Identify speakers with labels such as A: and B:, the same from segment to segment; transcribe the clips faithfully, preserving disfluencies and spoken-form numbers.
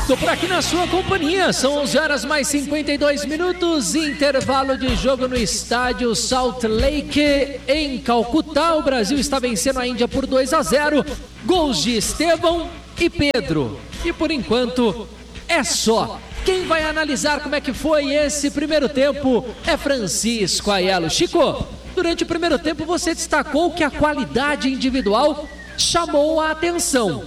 A: Tô por aqui na sua companhia, são onze horas mais cinquenta e dois minutos, intervalo de jogo no estádio Salt Lake em Calcutá. O Brasil está vencendo a Índia por dois a zero, gols de Estevão e Pedro. E por enquanto é só. Quem vai analisar como é que foi esse primeiro tempo é Francisco Aiello. Chico, durante o primeiro tempo você destacou que a qualidade individual chamou a atenção,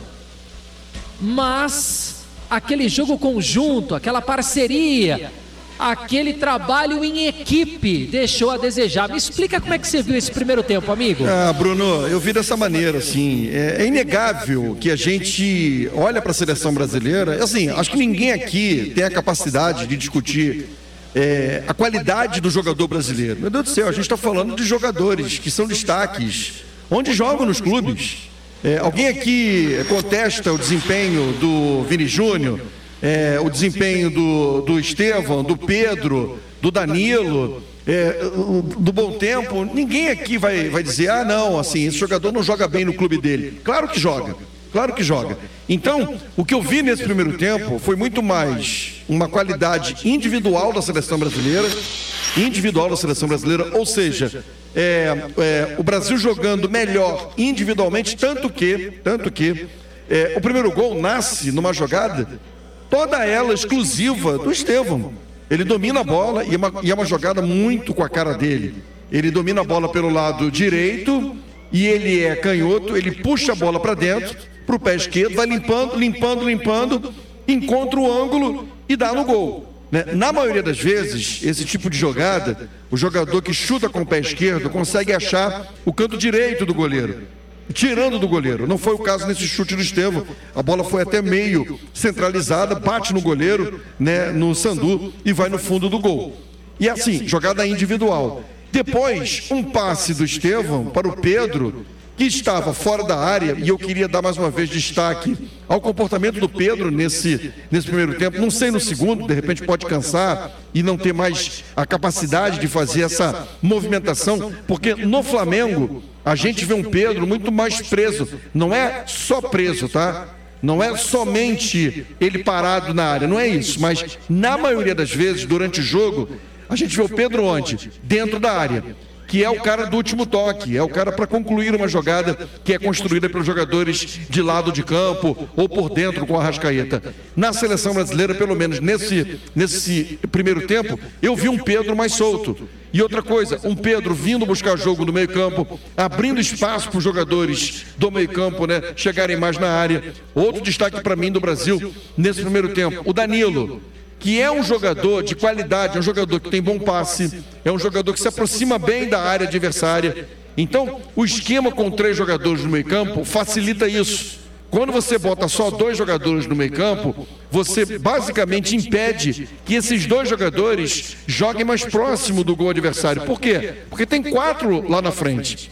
A: mas aquele jogo conjunto, aquela parceria, aquele trabalho em equipe deixou a desejar. Me explica como é que você viu esse primeiro tempo, amigo.
B: Ah, Bruno, eu vi dessa maneira, assim, é, é inegável que a gente olha para a seleção brasileira, assim, acho que ninguém aqui tem a capacidade de discutir é, a qualidade do jogador brasileiro. Meu Deus do céu, a gente está falando de jogadores que são destaques, onde jogam nos clubes. É, alguém aqui contesta o desempenho do Vini Júnior, é, o desempenho do, do Estevão, do Pedro, do Danilo, é, do Bom Tempo? Ninguém aqui vai, vai dizer, ah não, assim, esse jogador não joga bem no clube dele. Claro que joga, claro que joga. Então, o que eu vi nesse primeiro tempo foi muito mais uma qualidade individual da seleção brasileira, individual da seleção brasileira, ou seja, é, é, o Brasil jogando melhor individualmente, tanto que, tanto que é, o primeiro gol nasce numa jogada, toda ela exclusiva do Estevão. Ele domina a bola e é, uma, e é uma jogada muito com a cara dele. Ele domina a bola pelo lado direito e ele é canhoto, ele puxa a bola para dentro, para o pé esquerdo, vai limpando, limpando, limpando, encontra o ângulo e dá no gol. Na maioria das vezes, esse tipo de jogada, o jogador que chuta com o pé esquerdo consegue achar o canto direito do goleiro, tirando do goleiro. Não foi o caso nesse chute do Estevão. A bola foi até meio centralizada, bate no goleiro, né, no Sandu, e vai no fundo do gol. E assim, jogada individual. Depois, um passe do Estevão para o Pedro, que estava fora da área, e eu queria dar mais uma vez destaque ao comportamento do Pedro nesse, nesse primeiro tempo. Não sei no segundo, de repente pode cansar e não ter mais a capacidade de fazer essa movimentação, porque no Flamengo a gente vê um Pedro muito mais preso. Não é só preso, tá? Não é somente ele parado na área, não é isso, mas na maioria das vezes, durante o jogo, a gente vê o Pedro onde? Dentro da área, que é o cara do último toque, é o cara para concluir uma jogada que é construída pelos jogadores de lado de campo ou por dentro com a Arrascaeta. Na seleção brasileira, pelo menos nesse, nesse primeiro tempo, eu vi um Pedro mais solto. E outra coisa, um Pedro vindo buscar jogo no meio campo, abrindo espaço para os jogadores do meio campo, né, chegarem mais na área. Outro destaque para mim do Brasil nesse primeiro tempo, o Danilo, que é um jogador de qualidade, é um jogador que tem bom passe, é um jogador que se aproxima bem da área adversária. Então, o esquema com três jogadores no meio campo facilita isso. Quando você bota só dois jogadores no meio campo, você basicamente impede que esses dois jogadores joguem mais próximo do gol adversário. Por quê? Porque tem quatro lá na frente.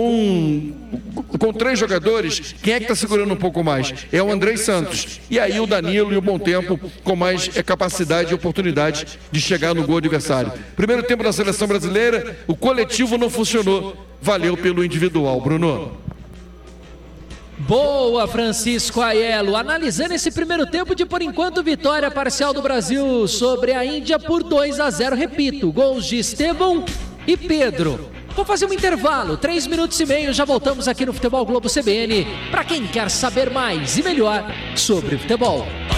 B: Com, com três jogadores, quem é que está segurando um pouco mais? É o Andrei Santos. E aí o Danilo e o Bom Tempo com mais é, capacidade e oportunidade de chegar no gol adversário. Primeiro tempo da seleção brasileira, o coletivo não funcionou. Valeu pelo individual, Bruno.
A: Boa, Francisco Aiello. Analisando esse primeiro tempo de, por enquanto, vitória parcial do Brasil sobre a Índia por dois a zero. Repito, gols de Estevão e Pedro. Vou fazer um intervalo, três minutos e meio, já voltamos aqui no Futebol Globo C B N, para quem quer saber mais e melhor sobre futebol.